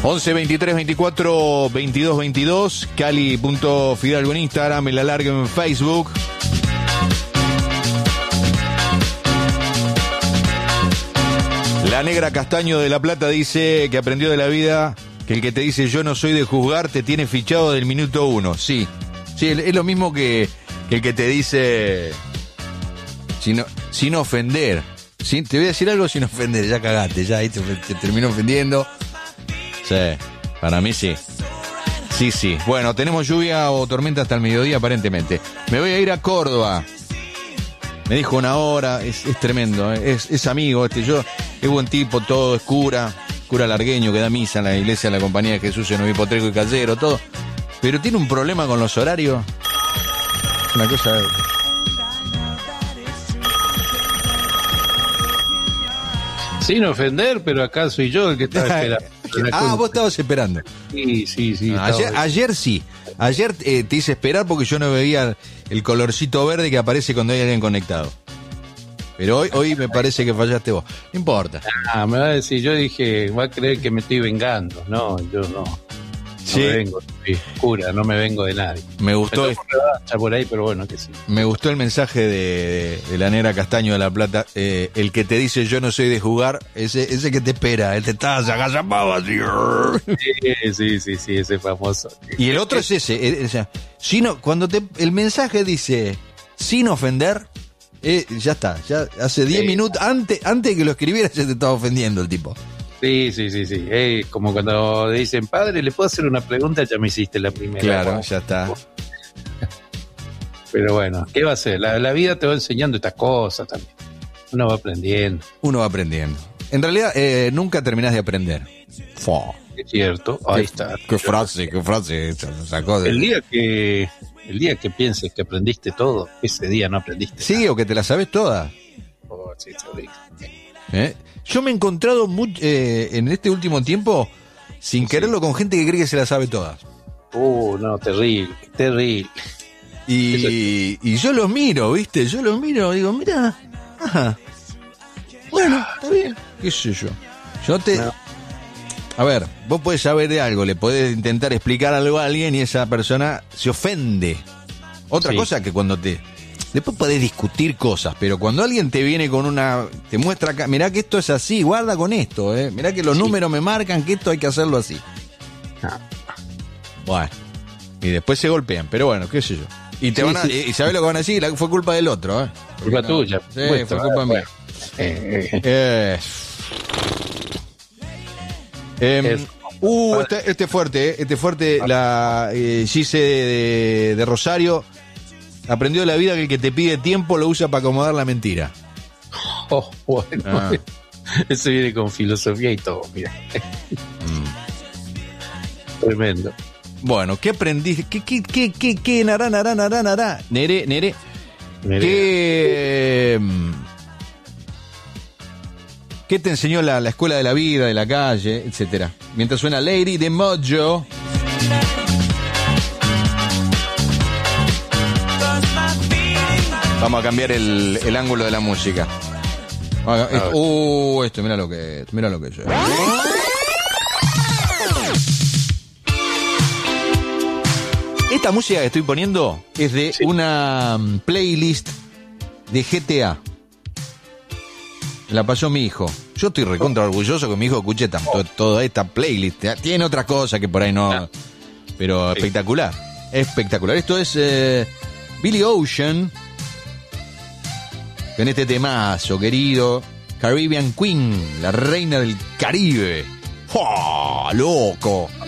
11 23 24 22 22, Cali.Fidalgo en Instagram, El Alargue en Facebook. La Negra Castaño de La Plata dice que aprendió de la vida que el que te dice yo no soy de juzgar te tiene fichado del minuto 1. Sí, es lo mismo que el que te dice sin ofender. Te voy a decir algo sin ofender, ya cagaste, ya ahí te termino ofendiendo. Sí, para mí sí. Sí. Bueno, tenemos lluvia o tormenta hasta el mediodía aparentemente. Me voy a ir a Córdoba. Me dijo una hora, es tremendo, es amigo, es buen tipo, todo, es cura largueño que da misa en la iglesia de la Compañía de Jesús en Obispo Trejo y Callero, todo. Pero tiene un problema con los horarios. Una cosa... Sin ofender, pero acá soy yo el que estaba esperando. Vos estabas esperando. Sí. Ayer sí. Ayer te hice esperar porque yo no veía el colorcito verde que aparece cuando hay alguien conectado. Pero hoy me parece que fallaste vos. No importa. Me va a decir, yo dije, va a creer que me estoy vengando. No, yo no. Sí. No me vengo, soy cura, no me vengo de nadie. Me gustó. Por ahí, pero bueno, que sí. Me gustó el mensaje de la Negra Castaño de La Plata. El que te dice yo no soy de jugar, ese que te espera, él te está agazapado así. Sí, ese famoso. Y el otro es ese. Cuando el mensaje dice sin ofender, ya está. Ya hace 10 minutos, antes que lo escribiera, ya te estaba ofendiendo el tipo. Sí. Como cuando dicen, padre, ¿le puedo hacer una pregunta? Ya me hiciste la primera. Claro, ya está. Pero bueno, ¿qué va a hacer? La vida te va enseñando estas cosas también. Uno va aprendiendo. En realidad, nunca terminás de aprender. Es cierto, ahí está. Qué frase sacó de... El día que pienses que aprendiste todo, ese día no aprendiste nada. O que te la sabes toda. Sí. Yo me he encontrado en este último tiempo, sin quererlo, con gente que cree que se la sabe todas. No, terrible. Y yo los miro, ¿viste? Digo, mirá, ajá. Bueno, está bien, qué sé yo. A ver, vos podés saber de algo, le podés intentar explicar algo a alguien y esa persona se ofende. Otra cosa que cuando después podés discutir cosas, pero cuando alguien te viene con te muestra acá, mirá que esto es así, guarda con esto, mirá que los números me marcan que esto hay que hacerlo así. Bueno, y después se golpean, pero bueno, qué sé yo. Y y sabés lo que van a decir, fue culpa del otro, Culpa tuya. Sí, fue culpa mía. Este fuerte, la Gise de Rosario. Aprendió de la vida que el que te pide tiempo lo usa para acomodar la mentira. Bueno. Eso viene con filosofía y todo, mira. Tremendo. Bueno, ¿qué aprendiste? ¿Qué nará? Nere. ¿Qué te enseñó la escuela de la vida, de la calle, etcétera? Mientras suena Lady de Mojo. Vamos a cambiar el ángulo de la música. Esto, mira lo que es. Esta música que estoy poniendo es de una playlist de GTA. La pasó mi hijo. Yo estoy recontra orgulloso que mi hijo escuche toda esta playlist. Tiene otras cosas que por ahí no. Pero espectacular. Esto es Billy Ocean. Con este temazo, querido. Caribbean Queen, la reina del Caribe. ¡Oh, loco!